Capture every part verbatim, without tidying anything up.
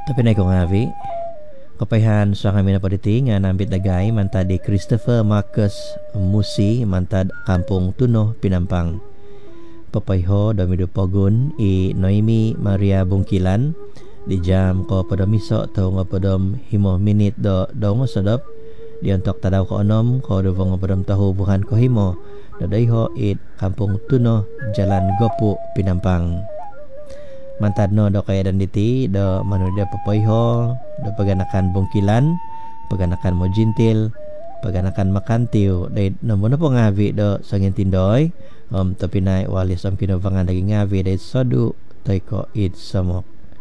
Tapi na ko ngavi kapayahan sa kami na paditi nga nambit dagay mantad di Christopher Marcus Musi mantad Kampung Tuno Pinampang. Papayho damido pogun i Noemi Maria Bungkilan di jam ko padamiso to nga padom himo minit do do nga sadap di untuk tadaw ko onom ko do nga padom tahu buhan ko himo dadayho it Kampung Tuno Jalan Gopu Pinampang. Mantad no do kaya dan diti do manudia papayho do paganakan Bungkilan paganakan mo jintil paganakan makantiu day namo na po ngavi do sangin tindoy om um, tapinay walis om kinubangan daging ngavi day sodu tay ko it samok.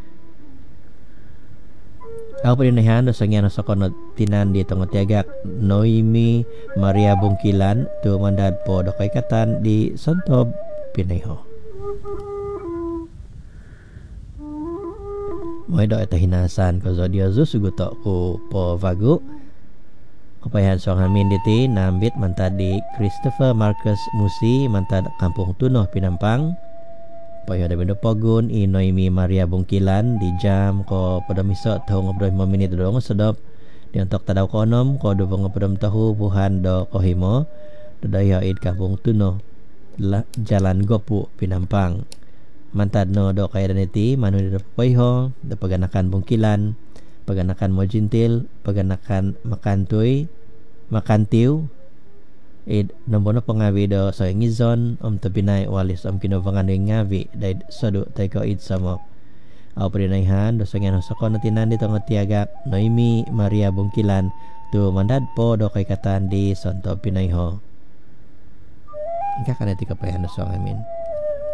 Ako pa rin nahan do sangyan sa kono tinan dito ng tiagak Noemi Maria Bungkilan to mandad po do kay katan di Santob Pinayho. Moy do ita hinasan ko so Dios suguto ko po vago kapayahan so amin diti nambit mantad di Christopher Marcus Musi mantad Kampung Tuno Pinampang. Payo da bendo pogun i Noemi Maria Bungkilan di jam ko padamiso tahu ngobrol lima menit do ngo sedap di untuk tadaw ko onom ko do ngobrol tahu buhan do ko himo do daya id Kampung Tuno Jalan Gopu Pinampang. Mantad no do kaya daniti manu do payho do paganakan Bungkilan paganakan mo jintil paganakan makantoy makantiu id nambono pangawi do sa ngizon om tapinay walis om kinubangan ng ngavi dahil sadu tay ko id samok. Aw prinayhan do sa ngano sa kono tinan dito nga tiagak Noemi Maria Bungkilan to mandad po do kay katan di Santo Pinayho. Ika kanati kapayahan do sa amin.